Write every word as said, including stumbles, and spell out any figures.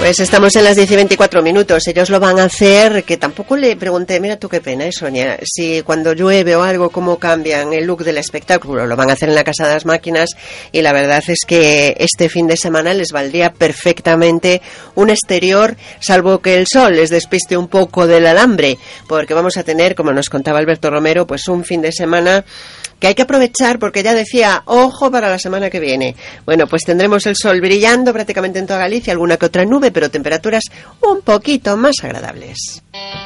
Pues estamos en las diez y veinticuatro minutos. Ellos lo van a hacer, que tampoco le pregunté, mira tú qué pena, ¿eh, Sonia? Si cuando llueve o algo, cómo cambian el look del espectáculo. Lo van a hacer en la Casa de las Máquinas y la verdad es que este fin de semana les valdría perfectamente un exterior, salvo que el sol les despiste un poco del alambre, porque vamos a tener, como nos contaba Alberto Romero, pues un fin de semana que hay que aprovechar, porque ya decía, ojo para la semana que viene. Bueno, pues tendremos el sol brillando prácticamente en toda Galicia, alguna que otra nube, pero temperaturas un poquito más agradables.